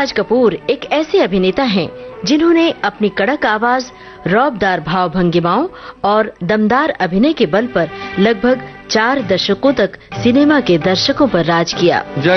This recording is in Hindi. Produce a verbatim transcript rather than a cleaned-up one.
राज कपूर एक ऐसे अभिनेता हैं जिन्होंने अपनी कड़क आवाज, रौबदार भाव भंगिमाओं और दमदार अभिनय के बल पर लगभग चार दशकों तक सिनेमा के दर्शकों पर राज किया।